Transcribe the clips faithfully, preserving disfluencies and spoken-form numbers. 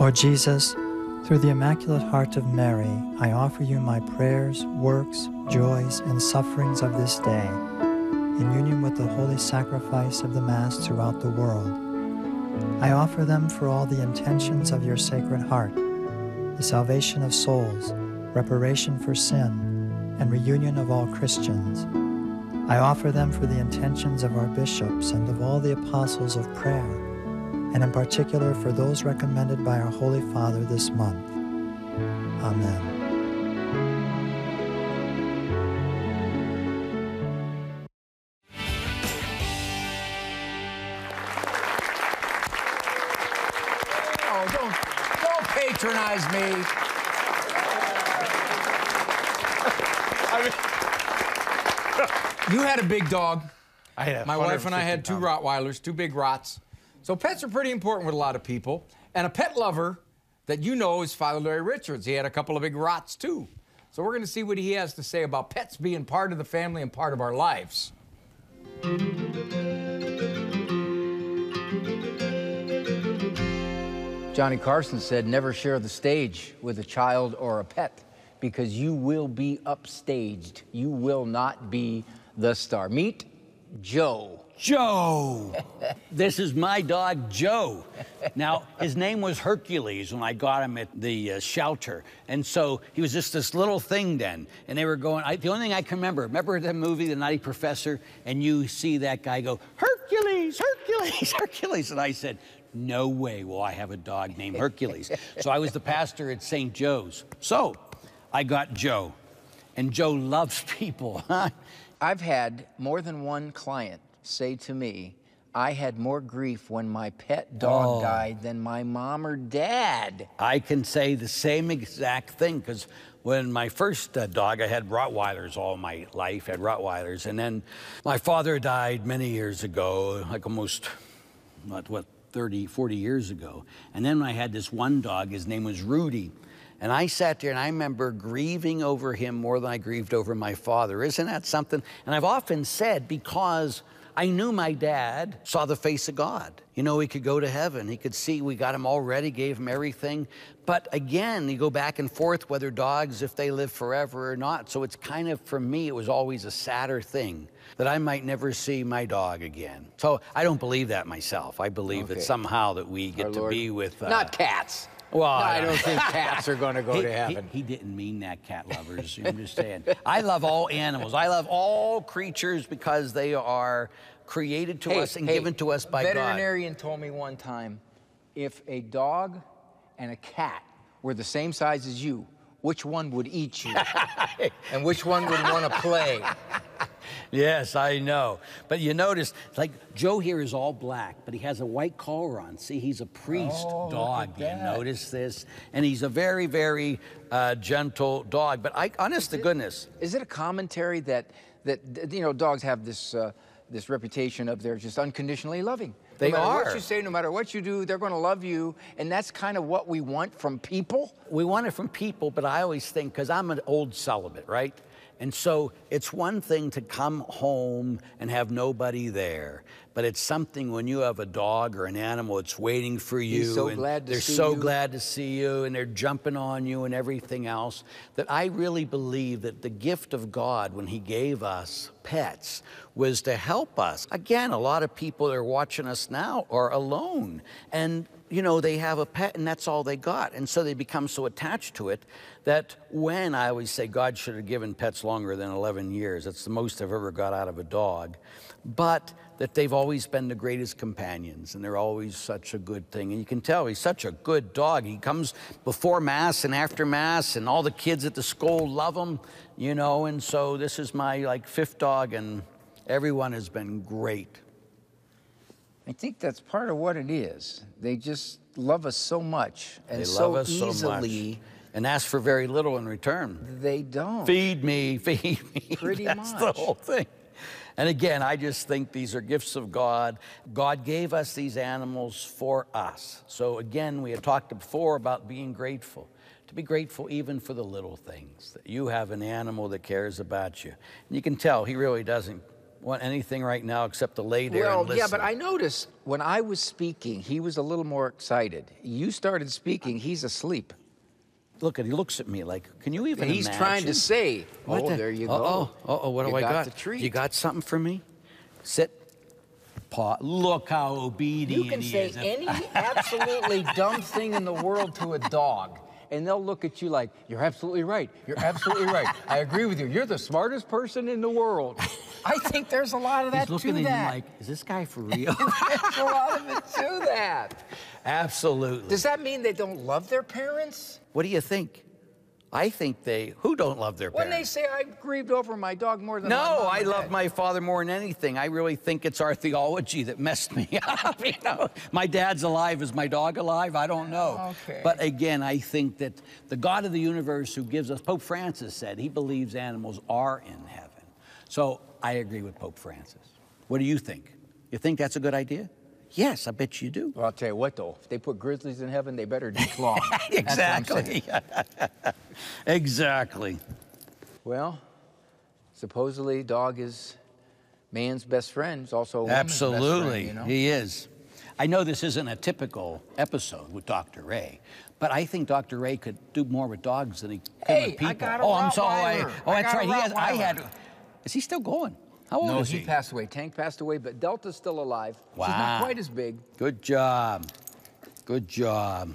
Lord Jesus, through the Immaculate Heart of Mary, I offer you my prayers, works, joys, and sufferings of this day, in union with the holy sacrifice of the Mass throughout the world. I offer them for all the intentions of your Sacred Heart, the salvation of souls, reparation for sin, and reunion of all Christians. I offer them for the intentions of our bishops and of all the apostles of prayer, and in particular for those recommended by our Holy Father this month. Amen. Oh, don't, don't patronize me. You had a big dog. I had My wife and I had two Rottweilers, two big Rots. So pets are pretty important with a lot of people. And a pet lover that you know is Father Larry Richards. He had a couple of big Rots, too. So we're going to see what he has to say about pets being part of the family and part of our lives. Johnny Carson said, never share the stage with a child or a pet, because you will be upstaged. You will not be the star. Meet Joe. Joe. This is my dog, Joe. Now, his name was Hercules when I got him at the uh, shelter. And so he was just this little thing then. And they were going, I, the only thing I can remember, remember that movie, The Nutty Professor? And you see that guy go, Hercules, Hercules, Hercules. And I said, no way will I have a dog named Hercules. So I was the pastor at Saint Joe's. So I got Joe. And Joe loves people. I've had more than one client say to me, I had more grief when my pet dog Oh. died than my mom or dad. I can say the same exact thing, because when my first uh, dog, I had Rottweilers all my life, had Rottweilers, and then my father died many years ago, like almost, what, what, thirty, forty years ago. And then I had this one dog, his name was Rudy. And I sat there and I remember grieving over him more than I grieved over my father. Isn't that something? And I've often said, because I knew my dad saw the face of God. You know, he could go to heaven. He could see, we got him all ready, gave him everything. But again, you go back and forth whether dogs, if they live forever or not. So it's kind of, for me, it was always a sadder thing that I might never see my dog again. So I don't believe that myself. I believe Okay. that somehow that we get Our to Lord. be with... Uh, Not cats. Well, No, I don't think cats are going to go he, to heaven. He, he didn't mean that, cat lovers. I'm just saying. I love all animals. I love all creatures because they are created to us and given to us by God. A veterinarian told me one time, if a dog and a cat were the same size as you, which one would eat you? And which one would want to play? Yes, I know. But you notice, like, Joe here is all black, but he has a white collar on. See, he's a priest Oh, look dog. at Do you that. notice this? And he's a very, very uh, gentle dog. But I, honest to goodness, Is it a commentary that, that you know, dogs have this, uh, this reputation of they're just unconditionally loving? They no matter are. what you say, no matter what you do, they're going to love you. And that's kind of what we want from people? we want it from people, but I always think, because I'm an old celibate, right? And so it's one thing to come home and have nobody there, but it's something when you have a dog or an animal that's waiting for you. He's so and glad to they're see so you. glad to see you, and they're jumping on you and everything else, that I really believe that the gift of God when he gave us pets was to help us. Again, a lot of people that are watching us now are alone, and you know, they have a pet and that's all they got. And so they become so attached to it that when, I always say God should have given pets longer than eleven years. That's the most I've ever got out of a dog. But that they've always been the greatest companions, and they're always such a good thing. And you can tell he's such a good dog. He comes before Mass and after Mass, and all the kids at the school love him, you know. And so this is my, like, fifth dog, and everyone has been great. I think that's part of what it is. They just love us so much and They so love us easily. so much and ask for very little in return. They don't. Feed me, feed me. Pretty That's much. the whole thing. And again, I just think these are gifts of God. God gave us these animals for us. So again, we had talked before about being grateful. To be grateful even for the little things, that you have an animal that cares about you. And you can tell he really doesn't want anything right now except to lay there Well, and listen. yeah, but I noticed when I was speaking, he was a little more excited. You started speaking, he's asleep. Look at, he looks at me like, can you even He's imagine? trying to say, What oh, the- there you go. Uh-oh, uh-oh, what do You I got got? the treat. You got something for me? Sit. Paw. Look how obedient You can he say is. any absolutely dumb thing in the world to a dog, and they'll look at you like, you're absolutely right. You're absolutely right. I agree with you. You're the smartest person in the world. I think there's a lot of that He's looking to at that. him like, is this guy for real? There's a lot of it to that. Absolutely. Does that mean they don't love their parents? What do you think? I think they, who don't love their When parents? they say I grieved over my dog more than my No, mom I and love dad." my father more than anything. I really think it's our theology that messed me up. You know, my dad's alive. Is my dog alive? I don't know. Okay. But again, I think that the God of the universe who gives us, Pope Francis said he believes animals are in heaven. So I agree with Pope Francis. What do you think? You think that's a good idea? Yes, I bet you do. Well, I'll tell you what, though. If they put grizzlies in heaven, they better declaw. That's what I'm saying. Exactly. Exactly. Well, supposedly dog is man's best friend. It's also a woman's best friend, Absolutely, you know? he is. I know this isn't a typical episode with Doctor Ray, but I think Doctor Ray could do more with dogs than he could Hey, with people. I got a oh, I'm sorry. Rottweiler. Oh, I that's got a right. He has, I Rottweiler. had. Is he still going? How old No, is he? he passed away. Tank passed away, but Delta's still alive. She's Wow. not quite as big. Good job. Good job.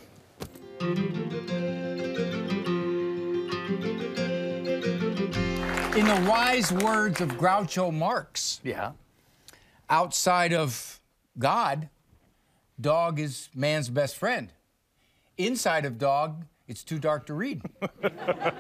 In the wise words of Groucho Marx, Yeah. outside of God, dog is man's best friend. Inside of dog, it's too dark to read.